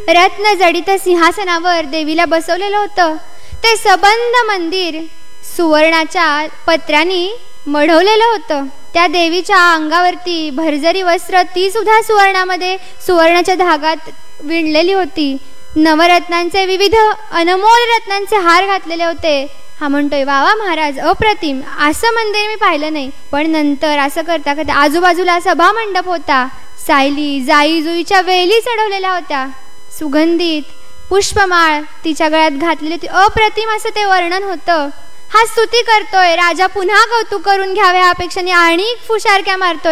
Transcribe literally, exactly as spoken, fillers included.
रत्न जडित सिंहासनावर देवीला बसवलेलं होतं ते सबंध मंदिर सुवर्णाच्या पत्र्यांनी मढवलेलं होतं. त्या देवीच्या अंगावरती भरजरी वस्त्र ती सुद्धा सुवर्णामध्ये सुवर्णाच्या धागात विणलेली होती. नवरत्नांचे विविध अनमोल रत्नांचे हार घातलेले होते. हा म्हणतोय वा वा महाराज, अप्रतिम, असं मंदिर मी पाहिलं नाही. पण नंतर असं करता करता आजूबाजूला सभा मंडप होता. सायली जाई जुईच्या वेली चढवलेल्या होत्या. सुगंधित पुष्पमाळ तिच्या गळ्यात घातलेली होती. अप्रतिम असं ते वर्णन होतं. हा स्तुती करतोय राजा, पुन्हा कौतुक करून घ्यावे ह्या अपेक्षाने आणि फुशारक्या मारतोय.